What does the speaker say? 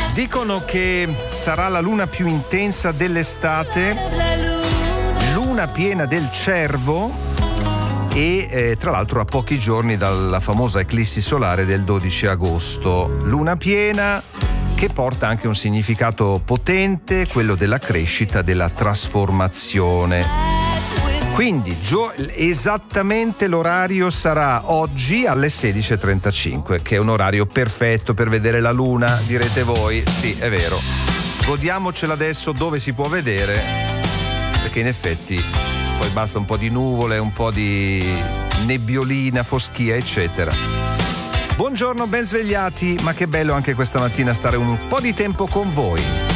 Dicono che sarà la luna più intensa dell'estate, luna piena del Cervo e tra l'altro a pochi giorni dalla famosa eclissi solare del 12 agosto. Luna piena che porta anche un significato potente, quello della crescita, della trasformazione. Quindi esattamente l'orario sarà oggi alle 16:35, che è un orario perfetto per vedere la luna, direte voi. Sì, è vero. Godiamocela adesso dove si può vedere, perché in effetti poi basta un po' di nuvole, un po' di nebbiolina, foschia, eccetera. Buongiorno, ben svegliati, ma che bello anche questa mattina stare un po' di tempo con voi.